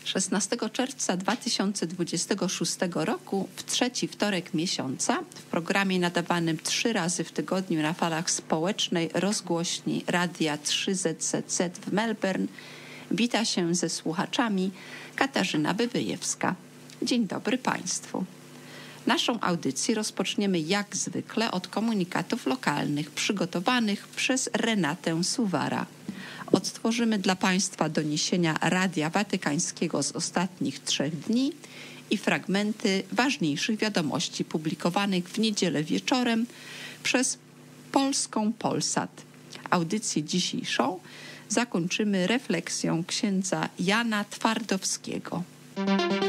16 czerwca 2026 roku, w trzeci wtorek miesiąca, w programie nadawanym 3 razy w tygodniu na falach społecznej rozgłośni Radia 3ZZZ w Melbourne, wita się ze słuchaczami Katarzyna Wywyjewska. Dzień dobry Państwu. Naszą audycję rozpoczniemy jak zwykle od komunikatów lokalnych przygotowanych przez Renatę Suwara. Odtworzymy dla Państwa doniesienia Radia Watykańskiego z ostatnich 3 dni i fragmenty ważniejszych wiadomości publikowanych w niedzielę wieczorem przez polską Polsat. Audycję dzisiejszą zakończymy refleksją księdza Jana Twardowskiego.